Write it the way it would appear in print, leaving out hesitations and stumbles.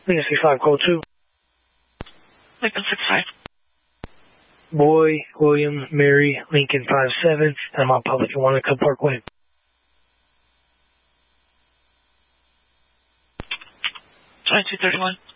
Lincoln 65, code 2. Lincoln 65. Boy, William, Mary, Lincoln 57, and I'm on public in Wanaka Parkway. Twenty-two 31.